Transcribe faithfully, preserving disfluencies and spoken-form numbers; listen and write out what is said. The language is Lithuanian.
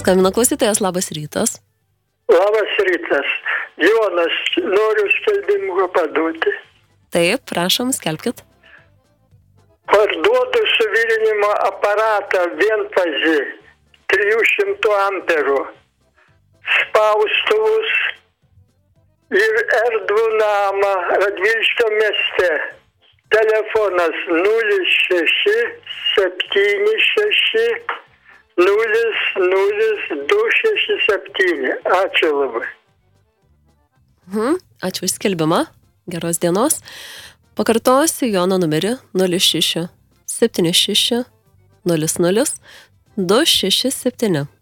Skambina klausytojas, labas rytas. Labas rytas. Jonas, noriu skelbimą paduoti. Taip, prašom, skelbkit. Parduodu suvirinimo aparatą vienfazį, trijų šimtų amperų, spaustuvus ir erdvų namą Radviliškio mieste. Telefonas nulis šeši septyni šeši nulis nulis du šeši septyni. Ačiū labai. Mhm, ačiū už skelbimą. Geros dienos. Pakartosiu Jono numerį nulis šeši septyni šeši nulis nulis du šeši septyni.